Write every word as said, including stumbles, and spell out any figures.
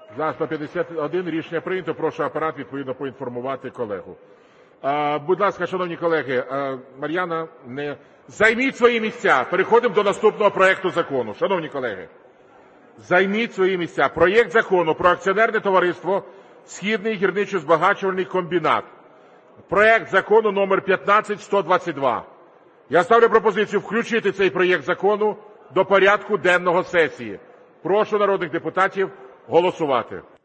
За – сто п'ятдесят один. Рішення прийнято. Прошу Апарат відповідно поінформувати колегу. А, будь ласка, шановні колеги, а, Мар'яна, не... займіть свої місця. Переходимо до наступного проекту закону. Шановні колеги, займіть свої місця. Проект Закону про акціонерне товариство «Східний гірничо-збагачувальний комбінат». Проект закону номер п'ятнадцять сто двадцять два. Я ставлю пропозицію включити цей проект закону до порядку денного сесії. Прошу народних депутатів голосувати.